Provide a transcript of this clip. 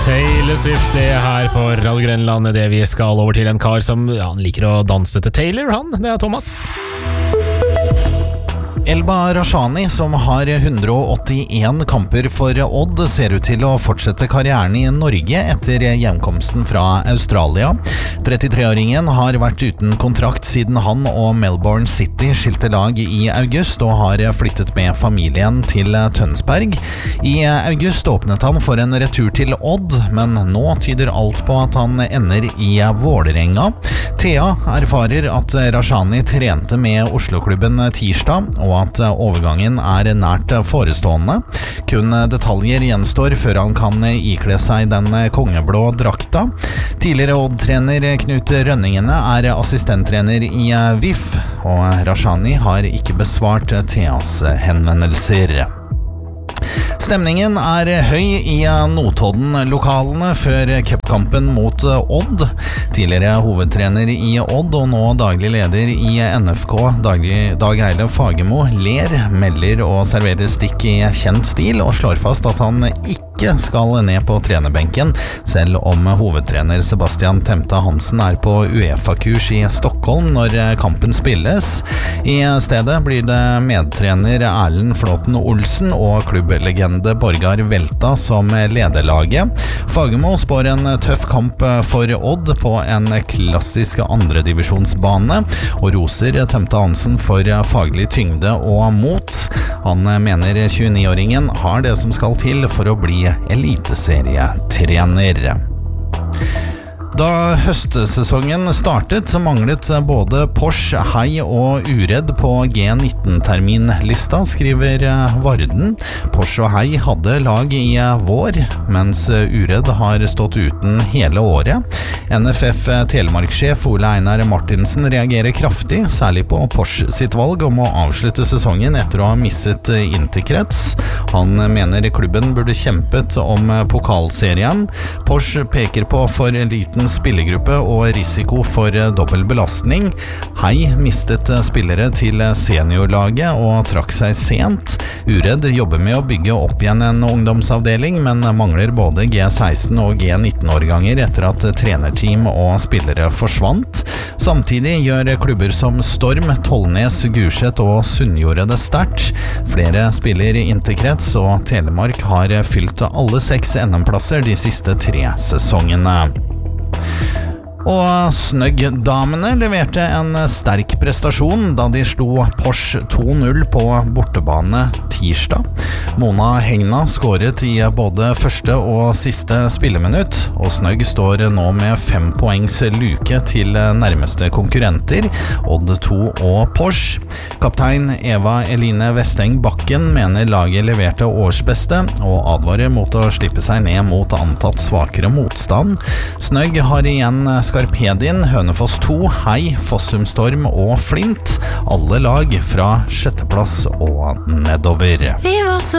Taylor Swift det her på Radio Grenland. Det vi skal over til en kar som han liker å danse til Taylor, det er Thomas. Elba Rashani, som har 181 kamper for Odd, ser ut til å fortsette karrieren i Norge etter hjemkomsten fra Australia. 33-åringen har vært uten kontrakt siden han og Melbourne City skilte lag i august, og har flyttet med familien til Tønsberg. I august åpnet han for en retur til Odd, men nå tyder alt på at han ender i Vålerenga. Thea erfarer at Rashani trente med Oslo-klubben tirsdag, og at overgangen er nært forestående. Kun detaljer gjenstår før han kan ikle seg den kongeblå drakta. Tidligere Odd-trener Knut Rønningene er assistenttrener i VIF, og Rashani har ikke besvart Theas henvendelser. Stemningen er høy i Notodden-lokalene før cupkampen mot Odd. Tidligere hovedtrener i Odd og nå daglig leder i NFK, Dag Eile Fagemo, ler, melder og serverer stikk i kjent stil, og slår fast at han ikke skal ned på trenerbenken, selv om hovedtrener Sebastian Temta Hansen er på UEFA-kurs i Stockholm når kampen spilles. I stedet blir det medtrener Erlend Flåten Olsen og klubblegende Borgar Velta som lederlaget. Fagemo spår en tøff kamp for Odd på en klassisk andredivisjonsbane, og roser Temta Hansen for faglig tyngde og mot. Han mener 29-åringen har det som skal til for å bli eliteserietrener. Da høstsesongen startet, så manglet både Porsche, Hei og Uredd på G19-terminlista, skriver Varden. Porsche og Hei hadde lag i vår, mens Uredd har stått uten hele året. NFF Telemark-sjef Ole Einar Martinsen reagerer kraftig, særlig på Porsche sitt valg om å avslutte sesongen etter å ha misset interkrets. Han mener klubben burde kjempet om pokalserien. Porsche peker på for liten spillergruppe og risiko for dobbel belastning. Hei mistet spillere til seniorlaget og trakk seg sent. Uredd jobber med å bygge opp igjen en ungdomsavdeling, men mangler både G16 og G19-årganger etter at trenerteam og spillere forsvant. Samtidig gjør klubber som Storm, Tollnes, Gulset og Sunnjordet det sterkt. Flere spiller interkrets, og Telemark har fylt alle 6 NM-plasser de siste 3 sesongene. Og Snøgg-damene leverte en sterk prestasjon da de slo Porsche 2-0 på bortebane tirsdag. Mona Hegna skåret i både første og siste spilleminutt, og Snøgg står nå med 5 poengs luke til nærmeste konkurrenter, Odd 2 og Porsche. Kaptein Eva Eline Vesteng Bakken mener laget leverte årsbeste, og advarer mot å slippe seg ned mot antatt svakere motstand. Snøgg har igjen Skarpedin, Hønefoss 2, Hei, Fossum Storm og Flint. Alle lag fra 6. plass og nedover. Vi var så